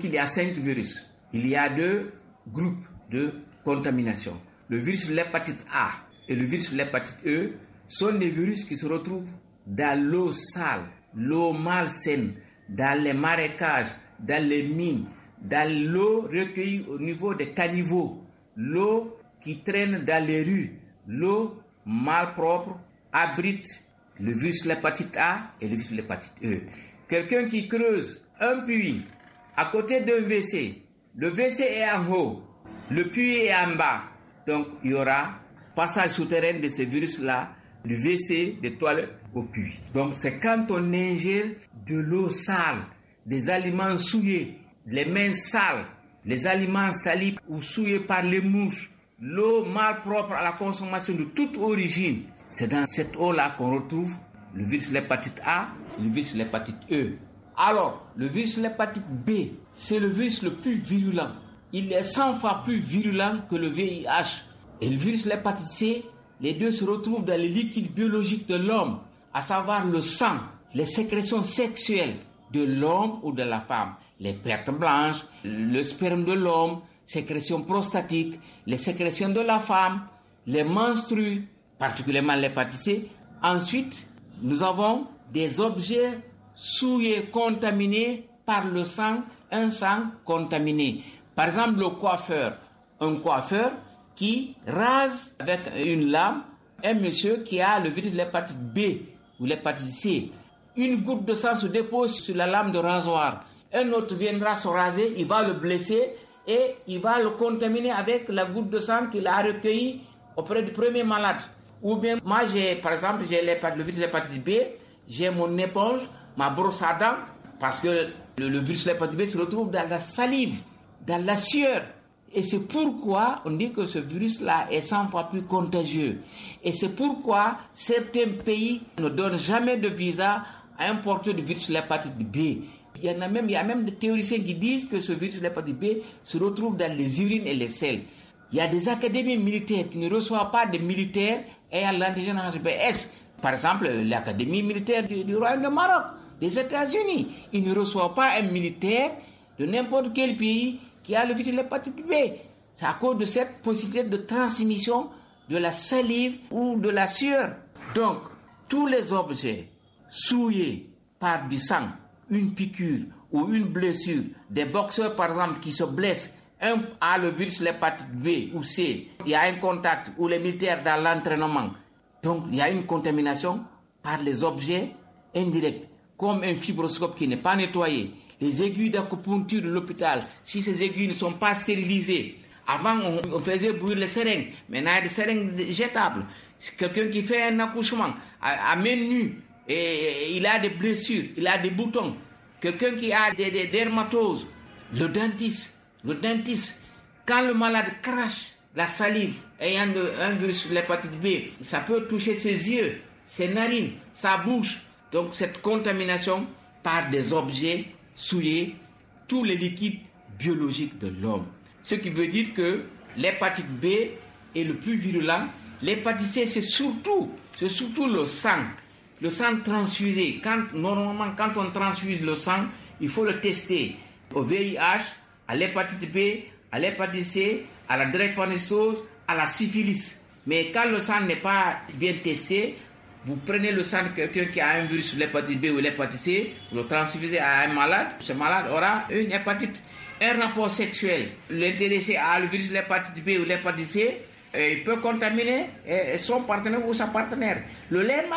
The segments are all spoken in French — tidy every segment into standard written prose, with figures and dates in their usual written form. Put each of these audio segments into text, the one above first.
qu'il y a 5 virus. Il y a 2 groupes de contamination. Le virus de l'hépatite A et le virus de l'hépatite E sont des virus qui se retrouvent dans l'eau sale, l'eau malsaine, dans les marécages, dans les mines, dans l'eau recueillie au niveau des caniveaux, l'eau qui traîne dans les rues, l'eau malpropre abrite le virus de l'hépatite A et le virus de l'hépatite E. Quelqu'un qui creuse un puits à côté d'un WC, le WC est en haut, le puits est en bas, donc il y aura passage souterrain de ce virus-là, du WC, des toilettes au puits. Donc c'est quand on ingère de l'eau sale, des aliments souillés, les mains sales, les aliments salis ou souillés par les mouches, l'eau malpropre à la consommation de toute origine. C'est dans cette eau-là qu'on retrouve le virus de l'hépatite A et le virus de l'hépatite E. Alors, le virus de l'hépatite B, c'est le virus le plus virulent. Il est 100 fois plus virulent que le VIH. Et le virus de l'hépatite C, les deux se retrouvent dans les liquides biologiques de l'homme, à savoir le sang, les sécrétions sexuelles de l'homme ou de la femme, les pertes blanches, le sperme de l'homme, sécrétions prostatiques, les sécrétions de la femme, les menstrues, particulièrement l'hépatite C. Ensuite, nous avons des objets souillés, contaminés par le sang, un sang contaminé. Par exemple, le coiffeur, un coiffeur qui rase avec une lame un monsieur qui a le virus de l'hépatite B ou l'hépatite C. Une goutte de sang se dépose sur la lame de rasoir. Un autre viendra se raser, il va le blesser et il va le contaminer avec la goutte de sang qu'il a recueillie auprès du premier malade. Ou bien, moi, par exemple, j'ai le virus de l'hépatite B, j'ai mon éponge, ma brosse à dents, parce que le virus de l'hépatite B se retrouve dans la salive, dans la sueur. Et c'est pourquoi on dit que ce virus-là est 100 fois plus contagieux. Et c'est pourquoi certains pays ne donnent jamais de visa à un porteur du virus de l'hépatite B. Il y a même des théoriciens qui disent que ce virus de l'hépatite B se retrouve dans les urines et les selles. Il y a des académies militaires qui ne reçoivent pas de militaires ayant l'antigène HBs. Par exemple, l'académie militaire du Royaume de Maroc, des États-Unis. Ils ne reçoivent pas un militaire de n'importe quel pays qui a le virus de l'hépatite B. C'est à cause de cette possibilité de transmission de la salive ou de la sueur. Donc, tous les objets souillés par du sang, une piqûre ou une blessure, des boxeurs par exemple qui se blessent, un a le virus de l'hépatite B ou C, il y a un contact ou les militaires dans l'entraînement. Donc, il y a une contamination par les objets indirects, comme un fibroscope qui n'est pas nettoyé, les aiguilles d'acupuncture de l'hôpital, si ces aiguilles ne sont pas stérilisées. Avant, on faisait bouillir les seringues. Maintenant, il y a des seringues jetables. C'est quelqu'un qui fait un accouchement à main nue et il a des blessures, il a des boutons. Quelqu'un qui a des dermatoses. Le dentiste, quand le malade crache la salive ayant un virus de l'hépatite B, ça peut toucher ses yeux, ses narines, sa bouche. Donc, cette contamination par des objets souillés, tous les liquides biologiques de l'homme. Ce qui veut dire que l'hépatite B est le plus virulent. L'hépatite C, c'est surtout le sang transfusé. Normalement, quand on transfuse le sang, il faut le tester au VIH, à l'hépatite B, à l'hépatite C, à la drépanocytose, à la syphilis. Mais quand le sang n'est pas bien testé, vous prenez le sang de quelqu'un qui a un virus de l'hépatite B ou l'hépatite C, vous le transfusez à un malade, ce malade aura une hépatite. Un rapport sexuel, l'intéressé a le virus de l'hépatite B ou l'hépatite C, il peut contaminer son partenaire ou sa partenaire. Le lait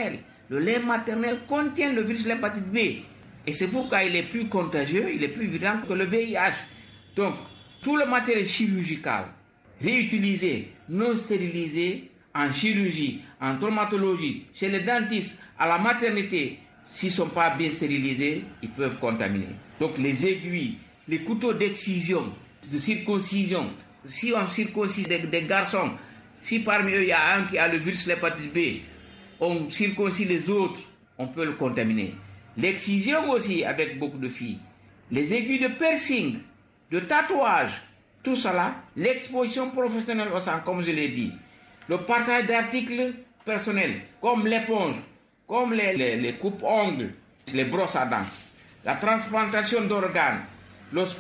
maternel contient le virus de l'hépatite B. Et c'est pourquoi il est plus contagieux, il est plus virulent que le VIH. Donc, tout le matériel chirurgical, réutilisé, non stérilisé, en chirurgie, en traumatologie, chez les dentistes, à la maternité, s'ils ne sont pas bien stérilisés, ils peuvent contaminer. Donc les aiguilles, les couteaux d'excision, de circoncision, si on circoncise des garçons, si parmi eux il y a un qui a le virus de l'hépatite B, on circoncise les autres, on peut le contaminer. L'excision aussi avec beaucoup de filles. Les aiguilles de piercing, de tatouage, tout cela, l'exposition professionnelle au sang, comme je l'ai dit. Le partage d'articles personnels, comme l'éponge, comme les coupes-ongles, les brosses à dents, la transplantation d'organes,